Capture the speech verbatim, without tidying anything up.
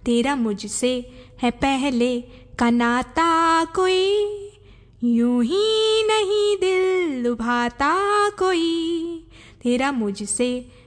तेरा मुझसे है पहले का नाता कोई, यूं ही नहीं दिल लुभाता कोई। तेरा मुझसे